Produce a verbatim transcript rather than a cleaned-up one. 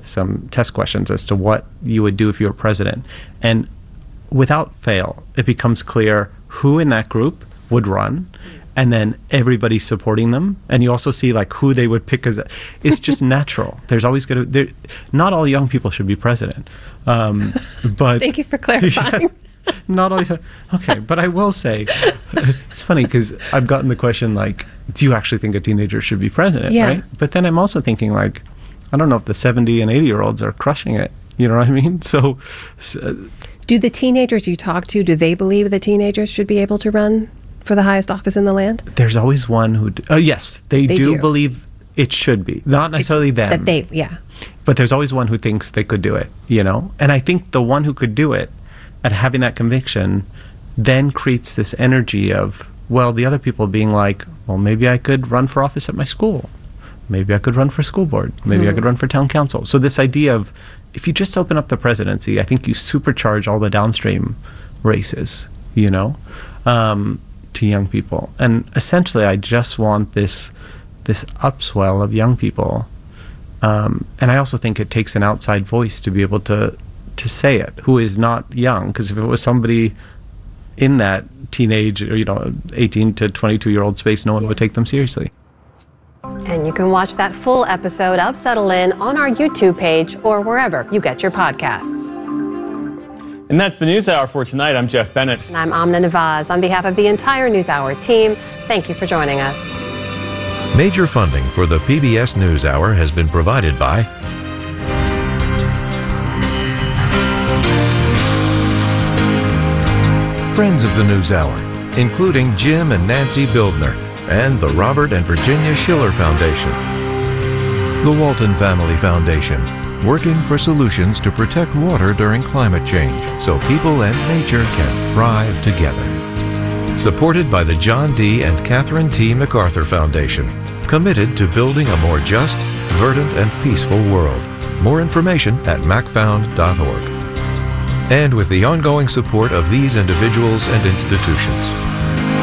with some test questions as to what you would do if you were president. And without fail, it becomes clear who in that group would run, and then everybody supporting them. And you also see like who they would pick as a, it's just natural. There's always going to, not all young people should be president. Um, but thank you for clarifying. Yeah, not all, okay. But I will say, it's funny because I've gotten the question like, do you actually think a teenager should be president? Yeah. Right. But then I'm also thinking like, I don't know if the seventy and eighty year olds are crushing it. You know what I mean? So, so do the teenagers you talk to, do they believe the teenagers should be able to run for the highest office in the land? There's always one who, d- uh, yes, they, They do, do. believe it should be. Not necessarily them. That they, yeah. But there's always one who thinks they could do it, you know? And I think the one who could do it, at having that conviction, then creates this energy of, well, the other people being like, well, maybe I could run for office at my school. Maybe I could run for school board. Maybe mm. I could run for town council. So this idea of, if you just open up the presidency, I think you supercharge all the downstream races, you know? Um, to young people. And essentially I just want this this upswell of young people, um, and I also think it takes an outside voice to be able to to say it, who is not young, because if it was somebody in that teenage or you know eighteen to twenty-two year old space, no one would take them seriously. And you can watch that full episode of Settle In on our YouTube page or wherever you get your podcasts. And that's the NewsHour for tonight. I'm Jeff Bennett. And I'm Amna Nawaz. On behalf of the entire NewsHour team, thank you for joining us. Major funding for the P B S NewsHour has been provided by friends of the NewsHour, including Jim and Nancy Bildner, and the Robert and Virginia Schiller Foundation, the Walton Family Foundation, working for solutions to protect water during climate change so people and nature can thrive together. Supported by the John D. and Catherine T. MacArthur Foundation, committed to building a more just, verdant, and peaceful world. More information at mac found dot org. And with the ongoing support of these individuals and institutions.